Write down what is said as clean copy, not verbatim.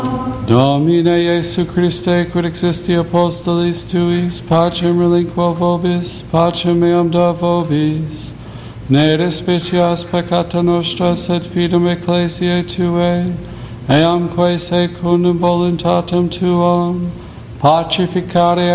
Domine Iesu Christe, quid existi apostolis tuis, pacem relinquo vobis, pacem meam da vobis. Ne despicias peccata nostra, sed fidem ecclesiae Tuae, eamque secundum voluntatem Tuam, pacificare